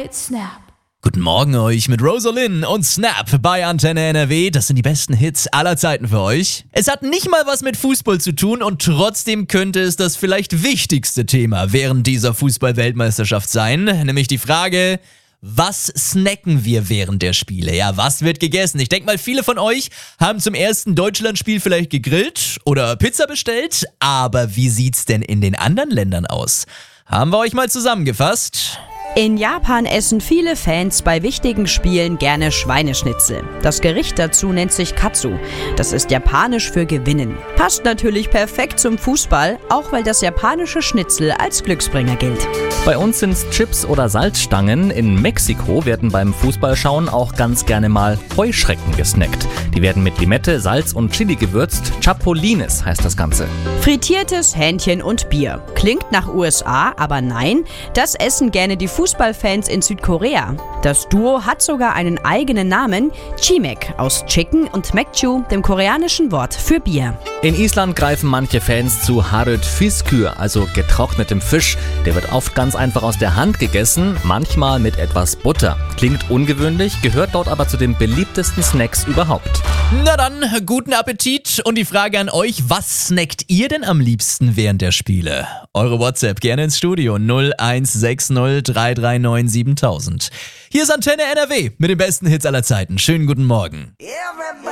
bei Snap. Guten Morgen euch mit Rosalind und Snap bei Antenne NRW. Das sind die besten Hits aller Zeiten für euch. Es hat nicht mal was mit Fußball zu tun und trotzdem könnte es das vielleicht wichtigste Thema während dieser Fußball-Weltmeisterschaft sein. Nämlich die Frage, was snacken wir während der Spiele? Ja, was wird gegessen? Ich denke mal, viele von euch haben zum ersten Deutschlandspiel vielleicht gegrillt oder Pizza bestellt. Aber wie sieht's denn in den anderen Ländern aus? Haben wir euch mal zusammengefasst. In Japan essen viele Fans bei wichtigen Spielen gerne Schweineschnitzel. Das Gericht dazu nennt sich Katsu. Das ist japanisch für gewinnen. Passt natürlich perfekt zum Fußball, auch weil das japanische Schnitzel als Glücksbringer gilt. Bei uns sind's Chips oder Salzstangen. In Mexiko werden beim Fußballschauen auch ganz gerne mal Heuschrecken gesnackt. Die werden mit Limette, Salz und Chili gewürzt. Chapulines heißt das Ganze. Frittiertes Hähnchen und Bier. Klingt nach USA, aber nein, das essen gerne die Fußballfans in Südkorea. Das Duo hat sogar einen eigenen Namen, Chimek, aus Chicken und Mekju, dem koreanischen Wort für Bier. In Island greifen manche Fans zu Harrod Fiskur, also getrocknetem Fisch. Der wird oft ganz einfach aus der Hand gegessen, manchmal mit etwas Butter. Klingt ungewöhnlich, gehört dort aber zu den beliebtesten Snacks überhaupt. Na dann, guten Appetit und die Frage an euch, was snackt ihr denn am liebsten während der Spiele? Eure WhatsApp gerne ins Studio 0160 339 7000. Hier ist Antenne NRW mit den besten Hits aller Zeiten. Schönen guten Morgen.